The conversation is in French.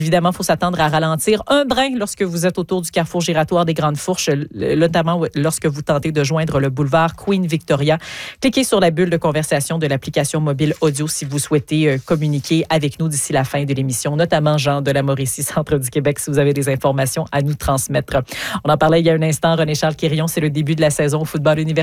Évidemment, il faut s'attendre à ralentir un brin lorsque vous êtes autour du carrefour giratoire des Grandes Fourches, notamment lorsque vous tentez de joindre le boulevard Queen Victoria. Cliquez sur la bulle de conversation de l'application mobile audio si vous souhaitez communiquer avec nous d'ici la fin de l'émission, notamment Jean de la Mauricie, Centre du Québec, si vous avez des informations à nous transmettre. On en parlait il y a un instant, René-Charles Quirion, c'est le début de la saison au football universitaire.